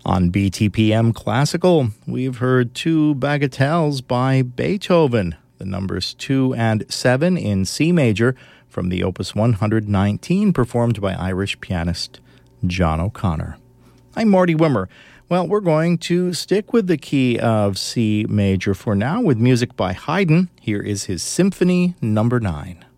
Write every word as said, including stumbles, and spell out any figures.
On B T P M Classical, we've heard two bagatelles by Beethoven, the numbers two and seven in C major from the Opus one nineteen, performed by Irish pianist John O'Connor. I'm Marty Wimmer. Well, we're going to stick with the key of C major for now with music by Haydn. Here is his Symphony Number nine.